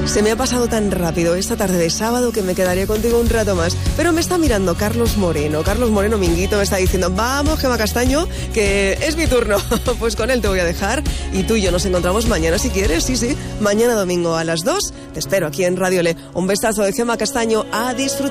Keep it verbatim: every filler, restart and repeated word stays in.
Se me ha pasado tan rápido esta tarde de sábado que me quedaría contigo un rato más. Pero me está mirando Carlos Moreno. Carlos Moreno, Minguito, me está diciendo, vamos, Gemma Castaño, que es mi turno. Pues con él te voy a dejar. Y tú y yo nos encontramos mañana si quieres. Sí, sí, mañana domingo a las dos. Te espero aquí en Radio Le. Un besazo de Gemma Castaño. A disfrutar.